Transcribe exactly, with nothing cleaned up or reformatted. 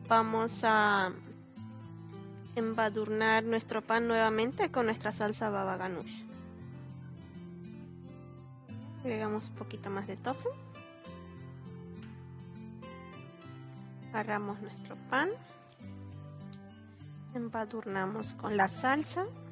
vamos a embadurnar nuestro pan nuevamente con nuestra salsa baba ganoush. Agregamos un poquito más de tofu. Agarramos nuestro pan. Embadurnamos con la salsa.